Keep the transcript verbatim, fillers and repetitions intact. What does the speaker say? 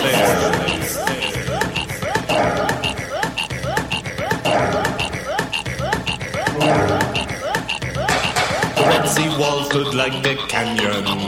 The Red Sea walls stood like a canyon.